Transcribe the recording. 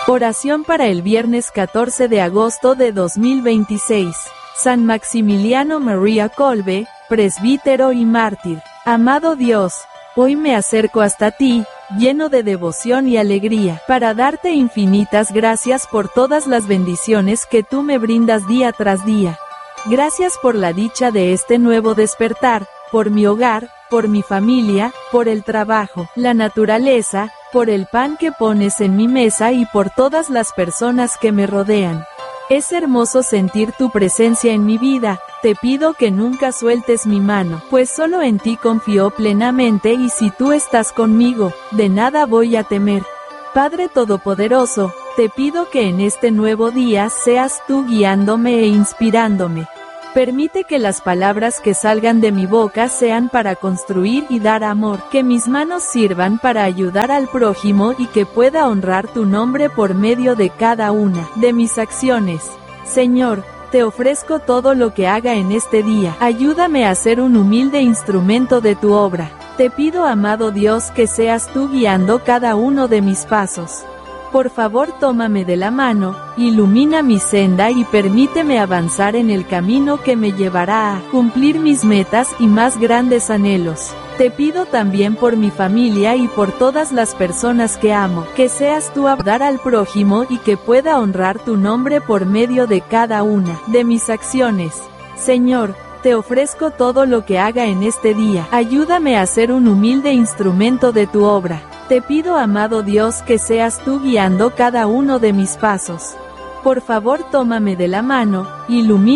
Oración para el viernes 14 de agosto de 2026. San Maximiliano María Kolbe, presbítero y mártir. Amado Dios, hoy me acerco hasta ti, lleno de devoción y alegría, para darte infinitas gracias por todas las bendiciones que tú me brindas día tras día. Gracias por la dicha de este nuevo despertar, por mi hogar, por mi familia, por el trabajo, la naturaleza, por el pan que pones en mi mesa y por todas las personas que me rodean. Es hermoso sentir tu presencia en mi vida, te pido que nunca sueltes mi mano, pues solo en ti confío plenamente y si tú estás conmigo, de nada voy a temer. Padre Todopoderoso, te pido que en este nuevo día seas tú guiándome e inspirándome. Permite que las palabras que salgan de mi boca sean para construir y dar amor, que mis manos sirvan para ayudar al prójimo y que pueda honrar tu nombre por medio de cada una de mis acciones. Señor, te ofrezco todo lo que haga en este día. Ayúdame a ser un humilde instrumento de tu obra. Te pido, amado Dios, que seas tú guiando cada uno de mis pasos. Por favor, tómame de la mano, ilumina mi senda y permíteme avanzar en el camino que me llevará a cumplir mis metas y más grandes anhelos. Te pido también por mi familia y por todas las personas que amo, que seas tú a dar al prójimo y que pueda honrar tu nombre por medio de cada una de mis acciones. Señor, te ofrezco todo lo que haga en este día. Ayúdame a ser un humilde instrumento de tu obra. Te pido, amado Dios, que seas tú guiando cada uno de mis pasos. Por favor, tómame de la mano, ilumina